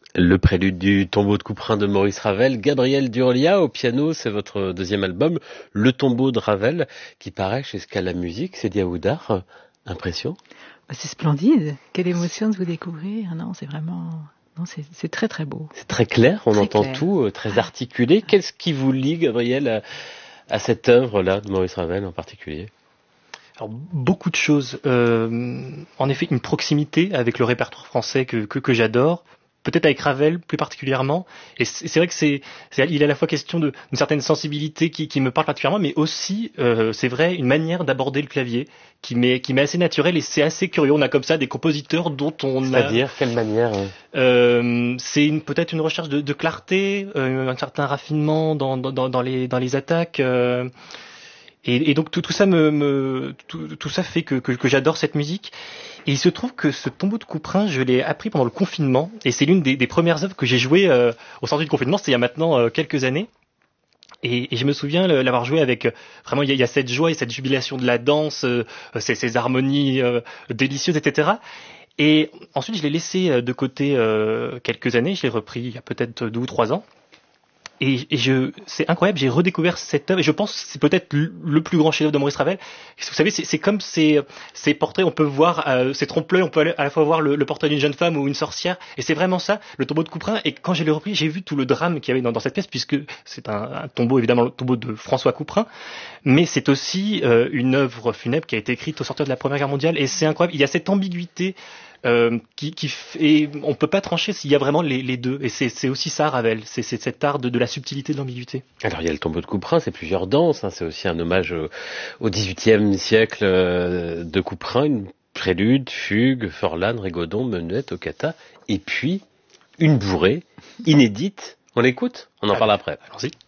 Le prélude du tombeau de Couperin de Maurice Ravel, Gabriel Durolia au piano, c'est votre deuxième album, Le tombeau de Ravel, qui paraît chez Scala Musique, c'est Diaoudar. Impression? C'est splendide, quelle émotion de vous découvrir, non, c'est vraiment... Non, c'est très très beau. C'est très clair, on très entend clair. tout, très articulé. Qu'est-ce qui vous lie, Gabriel, à cette œuvre-là de Maurice Ravel en particulier? Alors, beaucoup de choses. En effet, une proximité avec le répertoire français que j'adore. Peut-être avec Ravel plus particulièrement. Et c'est vrai que il est à la fois question d'une certaine sensibilité qui me parle particulièrement, mais aussi, c'est vrai, une manière d'aborder le clavier qui m'est assez naturelle et c'est assez curieux. On a comme ça des compositeurs dont on a... C'est-à-dire, quelle manière? C'est peut-être une recherche de clarté, un certain raffinement dans les attaques. Et donc tout ça tout ça fait que j'adore cette musique. Et il se trouve que ce tombeau de Couperin, je l'ai appris pendant le confinement, et c'est l'une des premières œuvres que j'ai jouées au sortir du confinement. C'était il y a maintenant quelques années. Et je me souviens l'avoir joué avec vraiment il y a cette joie et cette jubilation de la danse, ces harmonies délicieuses, etc. Et ensuite je l'ai laissé de côté quelques années. Je l'ai repris il y a peut-être 2 ou 3 ans. Et c'est incroyable, j'ai redécouvert cette œuvre et je pense que c'est peut-être le plus grand chef-d'œuvre de Maurice Ravel. Vous savez, c'est comme ces portraits, on peut voir ces trompe-l'œil, on peut à la fois voir le portrait d'une jeune femme ou une sorcière, et c'est vraiment ça, le tombeau de Couperin. Et quand je l'ai repris, j'ai vu tout le drame qu'il y avait dans cette pièce, puisque c'est un tombeau, évidemment, le tombeau de François Couperin, mais c'est aussi une œuvre funèbre qui a été écrite au sortir de la Première Guerre mondiale, et c'est incroyable, il y a cette ambiguïté et on peut pas trancher s'il y a vraiment les deux, et c'est aussi ça Ravel, c'est cet art de la subtilité de l'ambiguïté. Alors il y a le tombeau de Couperin, c'est plusieurs danses, c'est aussi un hommage au XVIIIe siècle de Couperin, une prélude, fugue, Forlane, Rigaudon, menuet, toccata, et puis une bourrée inédite. On l'écoute? On en parle après. Allons-y.